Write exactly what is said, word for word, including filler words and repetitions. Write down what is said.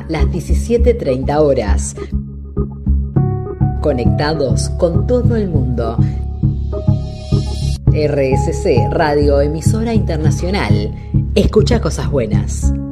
las diecisiete treinta horas. Conectados con todo el mundo. R S C Radio Emisora Internacional. Escucha cosas buenas.